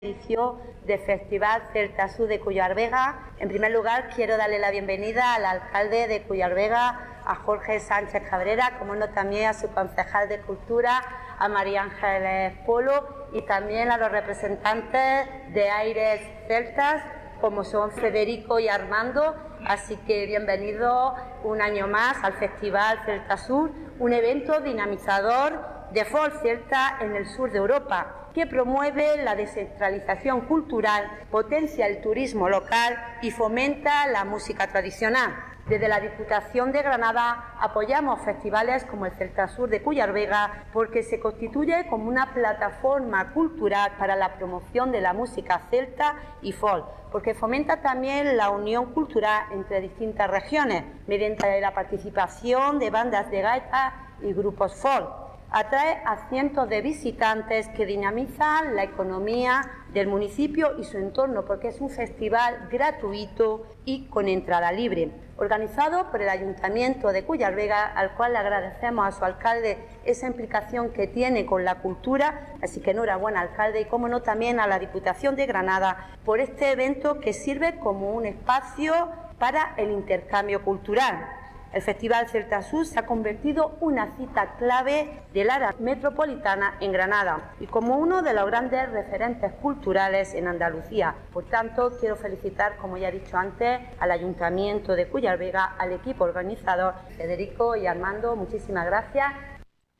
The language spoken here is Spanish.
Edición del Festival Celta Sur de Cuyar Vega. En primer lugar, quiero darle la bienvenida al alcalde de Cuyar Vega, a Jorge Sánchez Cabrera, como no también a su concejal de Cultura, a María Ángeles Polo, y también a los representantes de Aires Celtas, como son Federico y Armando. Así que bienvenidos un año más al Festival Celta Sur, un evento dinamizador de folk celta en el sur de Europa, que promueve la descentralización cultural, potencia el turismo local y fomenta la música tradicional. Desde la Diputación de Granada apoyamos festivales como el Celta Sur de Cuyar Vega porque se constituye como una plataforma cultural para la promoción de la música celta y folk, porque fomenta también la unión cultural entre distintas regiones mediante la participación de bandas de gaita y grupos folk. Atrae a cientos de visitantes que dinamizan la economía del municipio y su entorno, porque es un festival gratuito y con entrada libre, organizado por el Ayuntamiento de Cuyar Vega, al cual le agradecemos a su alcalde esa implicación que tiene con la cultura. Así que enhorabuena, alcalde, y como no también a la Diputación de Granada por este evento que sirve como un espacio para el intercambio cultural. El Festival Celta Sur se ha convertido en una cita clave del área metropolitana en Granada y como uno de los grandes referentes culturales en Andalucía. Por tanto, quiero felicitar, como ya he dicho antes, al Ayuntamiento de Cuyar Vega, al equipo organizador, Federico y Armando, muchísimas gracias.